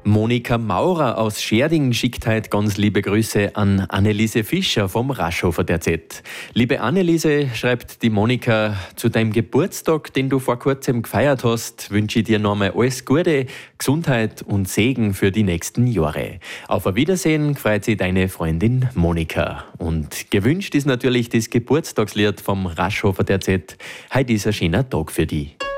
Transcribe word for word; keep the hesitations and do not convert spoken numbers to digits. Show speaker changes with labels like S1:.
S1: Monika Maurer aus Scherding schickt heute ganz liebe Grüße an Anneliese Fischer vom Raschhofer der Z. Liebe Anneliese, schreibt die Monika, zu deinem Geburtstag, den du vor kurzem gefeiert hast, wünsche ich dir nochmal alles Gute, Gesundheit und Segen für die nächsten Jahre. Auf ein Wiedersehen freut sich deine Freundin Monika. Und gewünscht ist natürlich das Geburtstagslied vom Raschhofer der Z. Heute ist ein schöner Tag für dich.